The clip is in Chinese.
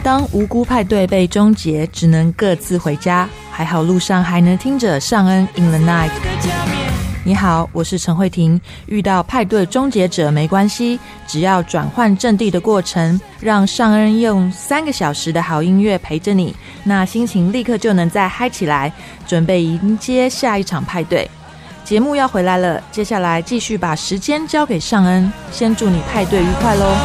当无辜派对被终结，只能各自回家，还好路上还能听着尚恩 In the Night。 你好，我是陈慧婷。遇到派对终结者没关系，只要转换阵地的过程，让尚恩用3个小时的好音乐陪着你，那心情立刻就能再嗨起来，准备迎接下一场派对。节目要回来了，接下来继续把时间交给尚恩，先祝你派对愉快咯。